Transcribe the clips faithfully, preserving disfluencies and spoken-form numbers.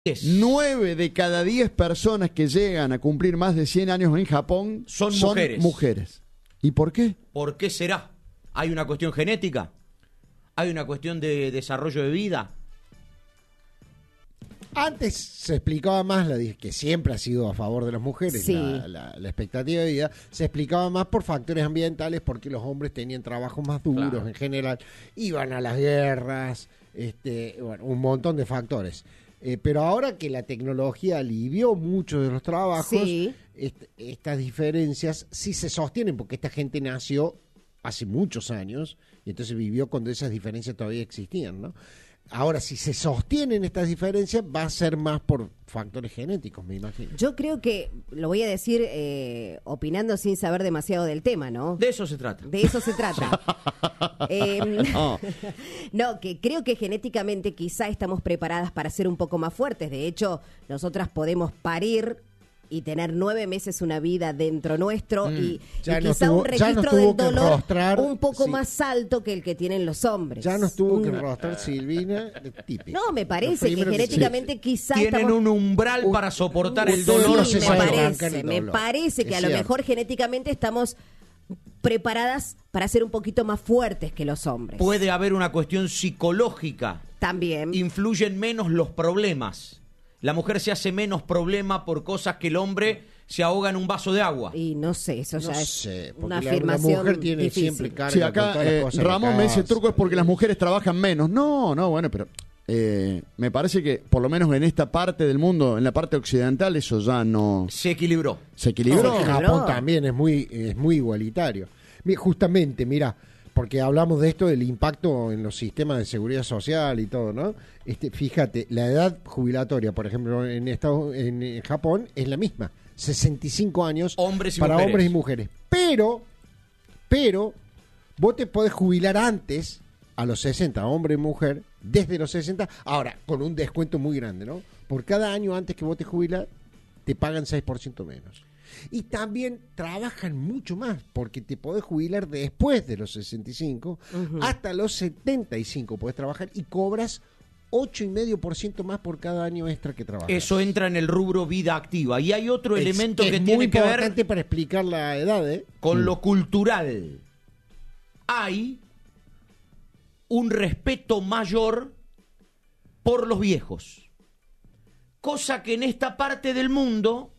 Nueve de cada diez personas que llegan a cumplir más de cien años en Japón son, son mujeres. mujeres. ¿Y por qué? ¿Por qué será? ¿Hay una cuestión genética? ¿Hay una cuestión de desarrollo de vida? Antes se explicaba más, la, que siempre ha sido a favor de las mujeres, sí. la, la, la expectativa de vida, se explicaba más por factores ambientales, porque los hombres tenían trabajos más duros, claro. En general, iban a las guerras, este, bueno, un montón de factores. Eh, pero ahora que la tecnología alivió muchos de los trabajos, sí. est- estas diferencias sí se sostienen, porque esta gente nació hace muchos años y entonces vivió cuando esas diferencias todavía existían, ¿no? Ahora, si se sostienen estas diferencias, va a ser más por factores genéticos, me imagino. Yo creo que, lo voy a decir eh, opinando sin saber demasiado del tema, ¿no? De eso se trata. De eso se trata. eh, Oh. no, que creo que genéticamente quizá estamos preparadas para ser un poco más fuertes. De hecho, nosotras podemos parir y tener nueve meses una vida dentro nuestro mm. y, ya y quizá tuvo, un registro del dolor rostrar, un poco sí. más alto que el que tienen los hombres. Ya nos tuvo un... que rostrar Silvina, típico. No, me parece que genéticamente sí. quizá tienen estamos... un umbral un, para soportar un, el dolor. Sí, me parece, me parece que es a lo cierto. mejor genéticamente estamos preparadas para ser un poquito más fuertes que los hombres. Puede haber una cuestión psicológica. También. Influyen menos los problemas. La mujer se hace menos problema por cosas que el hombre se ahoga en un vaso de agua. Y no sé, eso ya no es sé, una la, afirmación la mujer tiene difícil. siempre carga Sí, acá con todas las eh, cosas Ramón que me dice, hace. Turco, es porque las mujeres trabajan menos. No, no, bueno, pero eh, me parece que por lo menos en esta parte del mundo, en la parte occidental, eso ya no... Se equilibró. ¿Se equilibró? No, En Japón también es muy, es muy igualitario. Justamente, mira, porque hablamos de esto, del impacto en los sistemas de seguridad social y todo, ¿no? Este, fíjate, la edad jubilatoria, por ejemplo, en Estados, en Japón es la misma, sesenta y cinco años hombres y para mujeres. hombres y mujeres. Pero, pero, vos te podés jubilar antes, a los sesenta, hombre y mujer, desde los sesenta, ahora, con un descuento muy grande, ¿no? Por cada año antes que vos te jubilas, te pagan seis por ciento menos. Y también trabajan mucho más, porque te podés jubilar después de los sesenta y cinco, uh-huh. hasta los setenta y cinco podés trabajar y cobras ocho coma cinco por ciento más por cada año extra que trabajas. Eso entra en el rubro vida activa. Y hay otro es, elemento es que muy tiene que ver importante para explicar la edad, ¿eh? con mm. lo cultural. Hay un respeto mayor por los viejos, cosa que en esta parte del mundo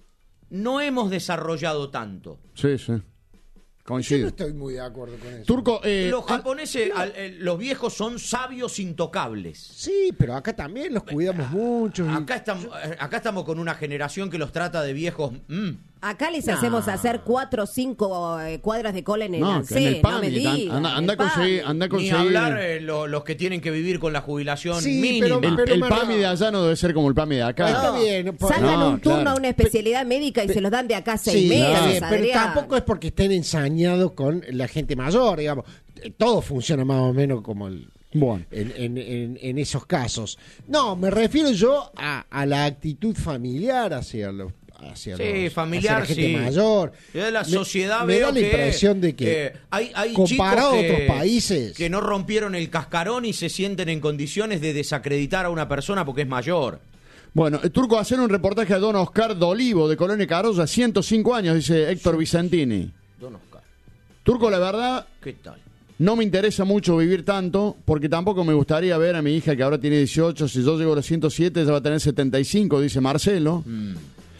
no hemos desarrollado tanto. Sí, sí. Coincido. Yo no estoy muy de acuerdo con eso. Turco, eh, los japoneses, al, al, eh, los viejos son sabios intocables. Sí, pero acá también los cuidamos mucho. Y... Acá estamos, acá estamos con una generación que los trata de viejos. Mm. Acá les no. hacemos hacer cuatro o cinco eh, cuadras de cola en el no, ANSES, en el no PAMI, me digas. Anda, anda a conseguir, anda a Ni conseguir. hablar eh, lo, los que tienen que vivir con la jubilación Sí, mínima. pero- El, pero el más PAMI no. de allá no debe ser como el PAMI de acá. Está bien. por- Sacan No, un turno claro. a una especialidad médica y se los dan de acá a seis Sí, meses, está bien, pero Adrián. tampoco es porque estén ensañados con la gente mayor, digamos. Todo funciona más o menos como el, Bueno. en, en, en, en esos casos. No, me refiero yo a, a la actitud familiar hacia los hacia, Sí, los, familiar, hacia la gente sí. mayor. Yo de la Me- sociedad me, veo da la que, impresión de que eh, hay, hay comparado chicos a que, otros países que no rompieron el cascarón y se sienten en condiciones de desacreditar a una persona porque es mayor. Bueno, eh, Turco, hacer un reportaje a don Oscar Dolivo de Colonia Carolla, ciento cinco años, dice Héctor Vicentini. Don Oscar, Turco, la verdad, ¿qué tal? no me interesa mucho vivir tanto, porque tampoco me gustaría ver a mi hija que ahora tiene dieciocho, si yo llego a los ciento siete, ella va a tener setenta y cinco, dice Marcelo. Mm.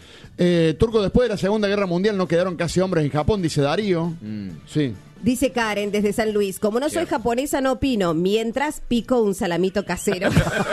Eh, Turco, después de la Segunda Guerra Mundial no quedaron casi hombres en Japón, dice Darío. Mm. Sí. Dice Karen desde San Luis, como no soy Cierto. japonesa no opino, mientras pico un salamito casero.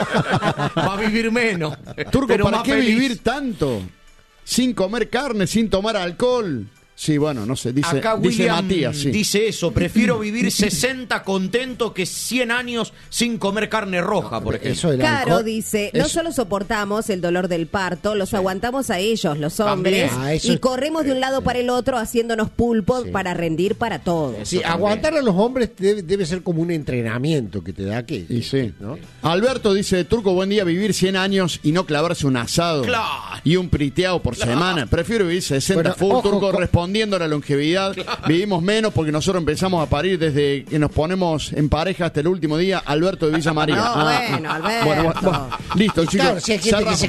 Va a vivir menos. Turco, pero ¿para más qué feliz. vivir tanto? Sin comer carne, sin tomar alcohol. Sí, bueno, no sé, dice, Acá dice William Matías. Sí. dice eso, prefiero vivir sesenta contento que cien años sin comer carne roja, por ejemplo. Eso del Caro alcohol, dice, no eso- solo soportamos el dolor del parto, los aguantamos a ellos, los hombres, También. Ah, eso y es- corremos de un lado para el otro haciéndonos pulpo Sí. para rendir para todos. Sí, Eso también. aguantar a los hombres debe, debe ser como un entrenamiento que te da que, Y sí. ¿no? Alberto dice, Turco, buen día, vivir cien años y no clavarse un asado Claro. y un priteado por semana. Prefiero vivir sesenta Bueno, full, ojo, Turco, con- respondiendo escondiendo la longevidad. Vivimos menos porque nosotros empezamos a parir desde que nos ponemos en pareja hasta el último día. Alberto de Villa María. No, Ah, bueno, ah. Alberto. Bueno, bueno, bueno. Listo, chicos. Claro, si hay gente que Cerramos. se